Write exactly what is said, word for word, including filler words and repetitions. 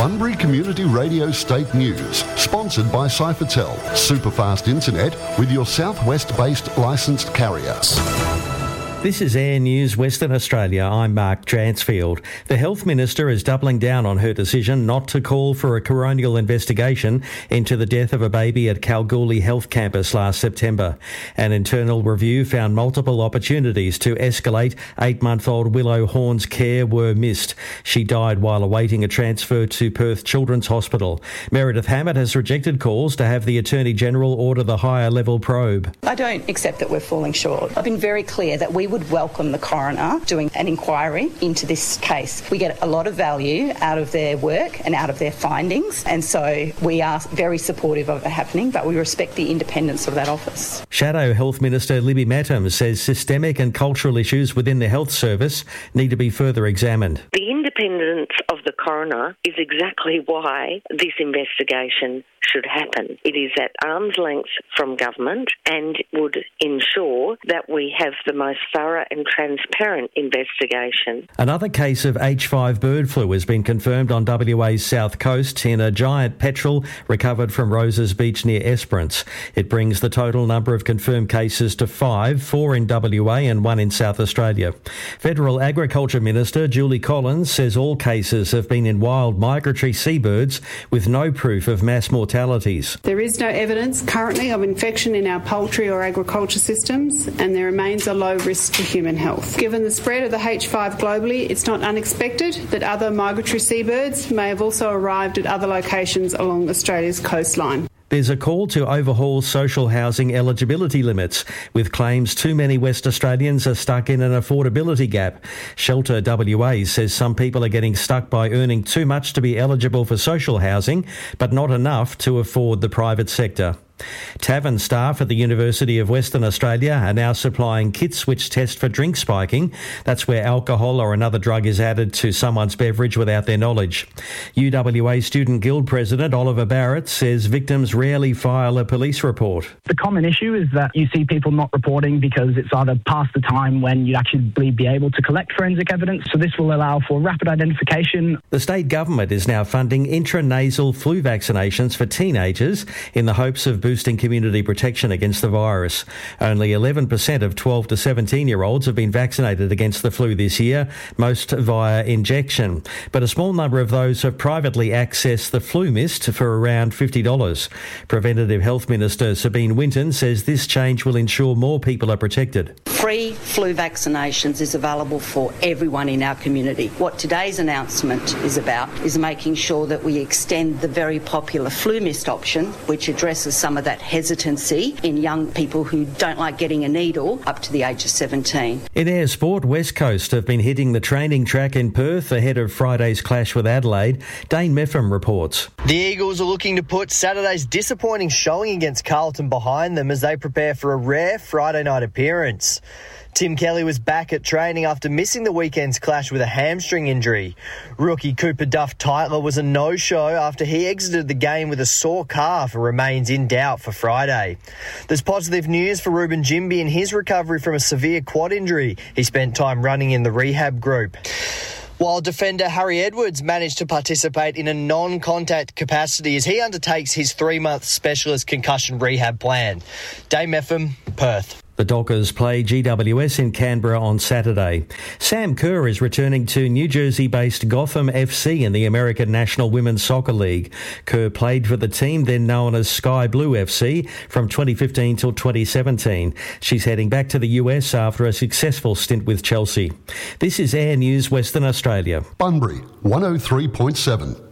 Bunbury Community Radio State News, sponsored by Cyphertel, superfast internet with your southwest-based licensed carrier. This is Air News Western Australia. I'm Mark Dransfield. The Health Minister is doubling down on her decision not to call for a coronial investigation into the death of a baby at Kalgoorlie Health Campus last September. An internal review found multiple opportunities to escalate eight-month-old Willow Horn's care were missed. She died while awaiting a transfer to Perth Children's Hospital. Meredith Hammett has rejected calls to have the Attorney-General order the higher-level probe. I don't accept that we're falling short. I've been very clear that we would welcome the coroner doing an inquiry into this case. We get a lot of value out of their work and out of their findings, and so we are very supportive of it happening, but we respect the independence of that office. Shadow Health Minister Libby Mattam says systemic and cultural issues within the health service need to be further examined. The independence of the coroner is exactly why this investigation should happen. It is at arm's length from government and would ensure that we have the most thorough and transparent investigation. Another case of H five bird flu has been confirmed on W A's south coast in a giant petrel recovered from Roses Beach near Esperance. It brings the total number of confirmed cases to five, four in W A and one in South Australia. Federal Agriculture Minister Julie Collins says all cases have been in wild migratory seabirds with no proof of mass mortalities. There is no evidence currently of infection in our poultry or agriculture systems, and there remains a low risk to human health. Given the spread of the H five globally, it's not unexpected that other migratory seabirds may have also arrived at other locations along Australia's coastline. There's a call to overhaul social housing eligibility limits, with claims too many West Australians are stuck in an affordability gap. Shelter W A says some people are getting stuck by earning too much to be eligible for social housing, but not enough to afford the private sector. Tavern staff at the University of Western Australia are now supplying kits which test for drink spiking. That's where alcohol or another drug is added to someone's beverage without their knowledge. U W A Student Guild President Oliver Barrett says victims rarely file a police report. The common issue is that you see people not reporting because it's either past the time when you'd actually be able to collect forensic evidence, so this will allow for rapid identification. The state government is now funding intranasal flu vaccinations for teenagers in the hopes of boosting community protection against the virus. Only eleven percent of twelve to seventeen-year-olds have been vaccinated against the flu this year, most via injection. But a small number of those have privately accessed the flu mist for around fifty dollars. Preventative Health Minister Sabine Winton says this change will ensure more people are protected. Free flu vaccinations is available for everyone in our community. What today's announcement is about is making sure that we extend the very popular flu mist option, which addresses some of that hesitancy in young people who don't like getting a needle up to the age of seventeen. In air sport, West Coast have been hitting the training track in Perth ahead of Friday's clash with Adelaide. Dane Meffam reports. The Eagles are looking to put Saturday's disappointing showing against Carlton behind them as they prepare for a rare Friday night appearance. Tim Kelly was back at training after missing the weekend's clash with a hamstring injury. Rookie Cooper Duff-Tytler was a no-show after he exited the game with a sore calf and remains in doubt for Friday. There's positive news for Ruben Jimby in his recovery from a severe quad injury. He spent time running in the rehab group. While defender Harry Edwards managed to participate in a non-contact capacity as he undertakes his three-month specialist concussion rehab plan. Dame Meffam, Perth. The Dockers play G W S in Canberra on Saturday. Sam Kerr is returning to New Jersey-based Gotham F C in the American National Women's Soccer League. Kerr played for the team then known as Sky Blue F C from twenty fifteen till twenty seventeen. She's heading back to the U S after a successful stint with Chelsea. This is Air News Western Australia. Bunbury, one oh three point seven.